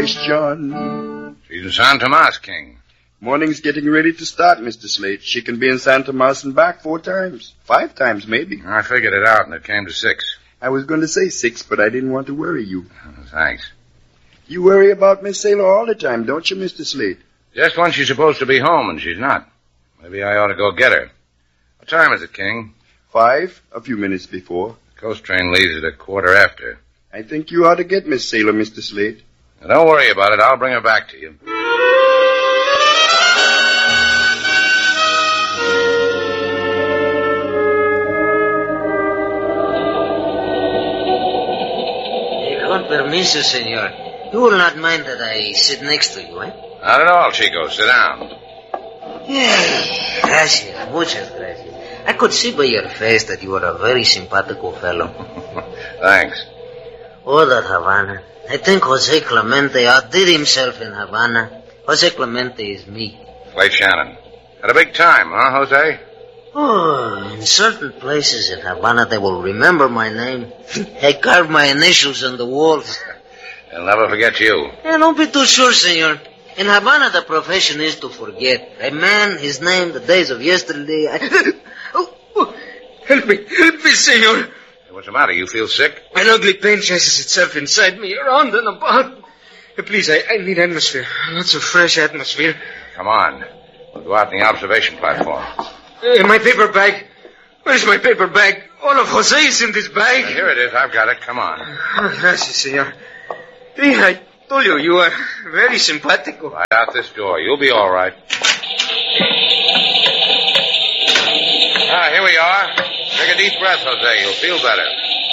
John. She's in San Tomas, King. Morning's getting ready to start, Mr. Slate. She can be in San Tomas and back 4 times. 5 times, maybe. I figured it out, and it came to 6. I was going to say 6, but I didn't want to worry you. Thanks. You worry about Miss Sailor all the time, don't you, Mr. Slate? Just when she's supposed to be home, and she's not. Maybe I ought to go get her. What time is it, King? 5, a few minutes before. The coast train leaves at 1:15. I think you ought to get Miss Sailor, Mr. Slate. Now, don't worry about it. I'll bring her back to you. Con permiso, senor. You will not mind that I sit next to you, eh? Not at all, Chico. Sit down. Yeah, gracias. Muchas gracias. I could see by your face that you are a very simpatico fellow. Thanks. Oh, that Havana. I think Jose Clemente outdid himself in Havana. Jose Clemente is me. Slate Shannon. Had a big time, huh, Jose? Oh, in certain places in Havana, they will remember my name. I carved my initials on the walls. They'll never forget you. Yeah, don't be too sure, senor. In Havana, the profession is to forget. A man, his name, the days of yesterday. Help me, senor. What's the matter? You feel sick? An ugly pain chases itself inside me, around and about. Please, I need atmosphere. Lots of fresh atmosphere. Come on. We'll go out on the observation platform. My paper bag. Where's my paper bag? All of Jose's in this bag. Here it is. I've got it. Come on. Oh, gracias, senor. I told you, you are very simpatico. Right out this door. You'll be all right. Here we are. Take a deep breath, Jose. You'll feel better.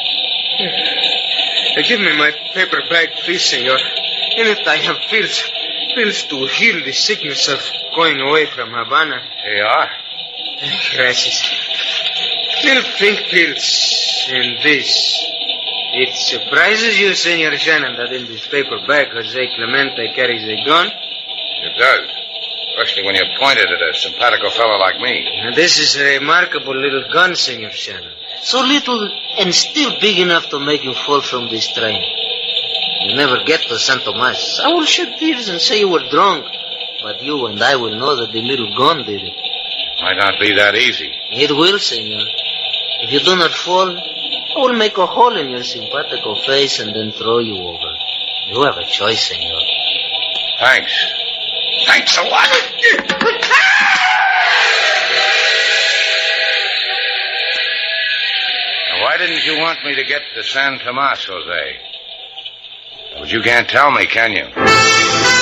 Give me my paper bag, please, senor. In it I have pills to heal the sickness of going away from Havana. Here you are. Gracias. Little pink pills and this. It surprises you, Senor Shannon, that in this paper bag Jose Clemente carries a gun? It does. Especially when you're pointed at a simpatico fellow like me. And this is a remarkable little gun, Senor Shannon. So little and still big enough to make you fall from this train. You never get to San Tomas. I will shed tears and say you were drunk. But you and I will know that the little gun did it. Might not be that easy. It will, senor. If you do not fall, I will make a hole in your simpatico face and then throw you over. You have a choice, senor. Thanks. Thanks a lot. Now, why didn't you want me to get to San Tomas, Jose? But you can't tell me, can you?